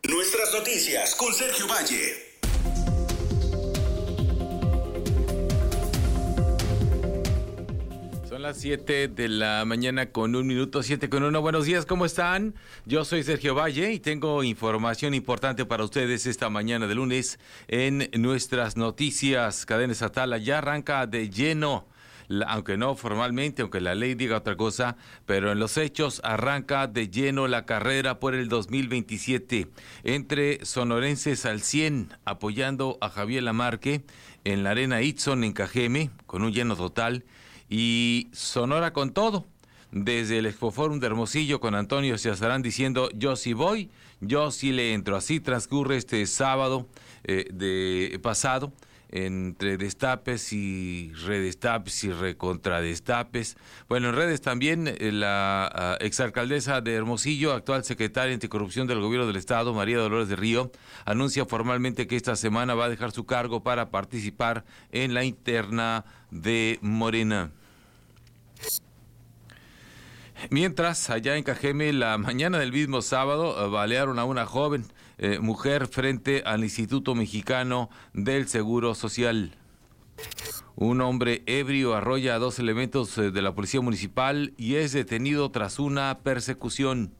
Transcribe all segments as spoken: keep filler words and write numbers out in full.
Nuestras noticias con Sergio Valle. Son las siete de la mañana con un minuto, siete con uno. Buenos días, ¿cómo están? Yo soy Sergio Valle y tengo información importante para ustedes esta mañana de lunes en Nuestras Noticias. Cadena estatal ya arranca de lleno, la, aunque no formalmente, aunque la ley diga otra cosa, pero en los hechos arranca de lleno la carrera por el dos mil veintisiete entre sonorenses al cien, apoyando a Javier Lamarque en la Arena Itzon en Cajeme, con un lleno total. Y Sonora con todo, desde el Expoforum de Hermosillo con Antonio Ciazarán diciendo yo sí voy, yo sí le entro. Así transcurre este sábado eh, de pasado, entre destapes y redestapes y recontradestapes. Bueno, en redes también eh, la uh, exalcaldesa de Hermosillo, actual secretaria anticorrupción del gobierno del estado, María Dolores de Río, anuncia formalmente que esta semana va a dejar su cargo para participar en la interna de Morena. Mientras, allá en Cajeme, la mañana del mismo sábado, balearon a una joven eh, mujer frente al Instituto Mexicano del Seguro Social. Un hombre ebrio arrolla a dos elementos eh, de la Policía Municipal y es detenido tras una persecución.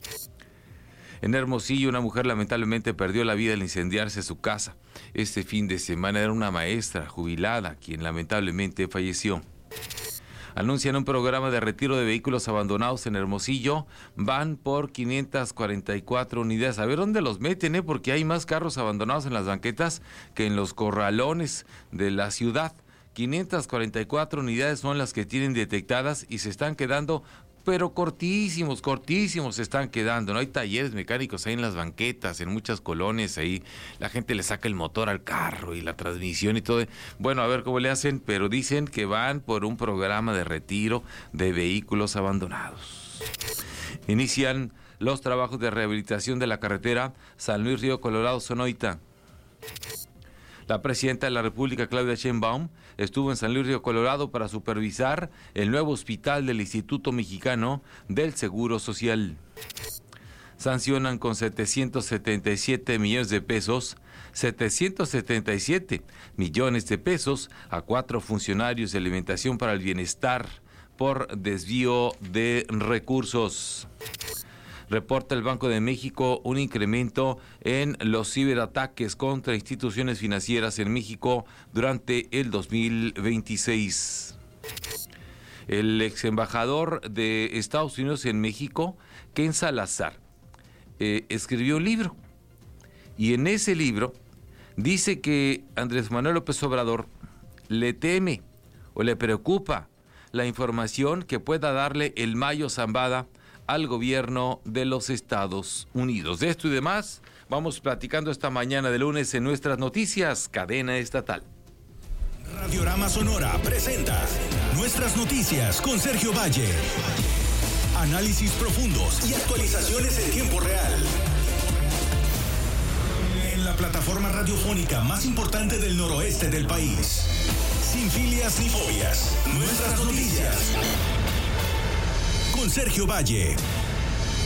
En Hermosillo, una mujer lamentablemente perdió la vida al incendiarse su casa. Este fin de semana era una maestra jubilada quien lamentablemente falleció. Anuncian un programa de retiro de vehículos abandonados en Hermosillo. Van por quinientas cuarenta y cuatro unidades. A ver dónde los meten, ¿eh? Porque hay más carros abandonados en las banquetas que en los corralones de la ciudad. quinientas cuarenta y cuatro unidades son las que tienen detectadas y se están quedando, pero cortísimos, cortísimos se están quedando. No hay talleres mecánicos ahí en las banquetas, en muchas colonias ahí. La gente le saca el motor al carro y la transmisión y todo. Bueno, a ver cómo le hacen, pero dicen que van por un programa de retiro de vehículos abandonados. Inician los trabajos de rehabilitación de la carretera San Luis Río Colorado Sonoita. La presidenta de la República, Claudia Sheinbaum, estuvo en San Luis Río Colorado para supervisar el nuevo hospital del Instituto Mexicano del Seguro Social. Sancionan con setecientos setenta y siete millones de pesos, setecientos setenta y siete millones de pesos a cuatro funcionarios de Alimentación para el Bienestar por desvío de recursos. Reporta el Banco de México un incremento en los ciberataques contra instituciones financieras en México durante el dos mil veintiséis. El ex embajador de Estados Unidos en México, Ken Salazar, eh, escribió un libro. Y en ese libro dice que Andrés Manuel López Obrador le teme o le preocupa la información que pueda darle el Mayo Zambada al gobierno de los Estados Unidos. De esto y demás vamos platicando esta mañana de lunes en Nuestras Noticias, cadena estatal. Radiorama Sonora presenta Nuestras Noticias con Sergio Valle. Análisis profundos y actualizaciones en tiempo real. En la plataforma radiofónica más importante del noroeste del país. Sin filias ni fobias. Nuestras Noticias. Con Sergio Valle.